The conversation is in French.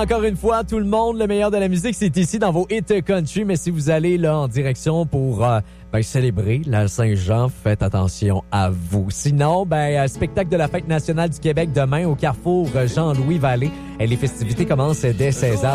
Encore une fois, tout le monde, le meilleur de la musique, c'est ici dans vos hits country. Mais si vous allez là en direction pour célébrer la Saint-Jean, faites attention à vous. Sinon, spectacle de la Fête nationale du Québec demain au Carrefour Jean-Louis Vallée. Et les festivités commencent dès 16h.